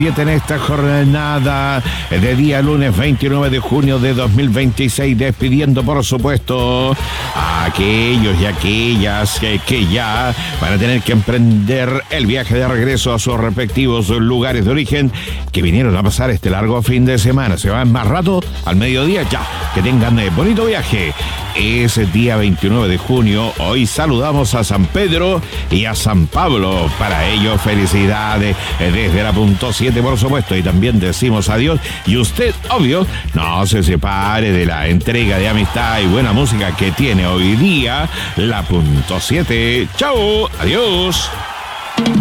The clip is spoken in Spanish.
En esta jornada de día lunes 29 de junio de 2026, despidiendo por supuesto a aquellos y aquellas que ya van a tener que emprender el viaje de regreso a sus respectivos lugares de origen, que vinieron a pasar este largo fin de semana. Se van más rato, al mediodía ya. Que tengan bonito viaje. Es el día 29 de junio. Hoy saludamos a San Pedro y a San Pablo. Para ellos, felicidades desde la punto 7, por supuesto. Y también decimos adiós. Y usted, obvio, no se separe de la entrega de amistad y buena música que tiene hoy día la punto 7. ¡Chao! ¡Adiós!